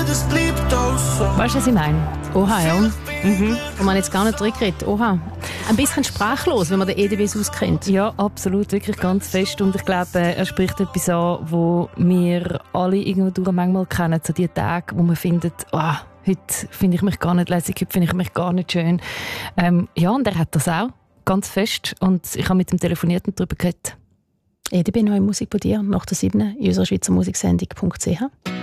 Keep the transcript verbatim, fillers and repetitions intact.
Weißt du, was ich meine? Oha, ja. Mhm. Und man jetzt gar nicht zurückgeredet. Oha. Ein bisschen sprachlos, wenn man den E D W auskennt. Ja, absolut. Wirklich ganz fest. Und ich glaube, er spricht etwas an, wo wir alle irgendwo manchmal kennen. So die Tage, wo man findet, oh, heute finde ich mich gar nicht lässig, heute finde ich mich gar nicht schön. Ähm, ja, und er hat das auch. Ganz fest. Und ich habe mit ihm telefoniert und darüber geredet. E D B Neue Musik bei dir, nach der siebten in unserer Schweizer Musiksendung punkt c h.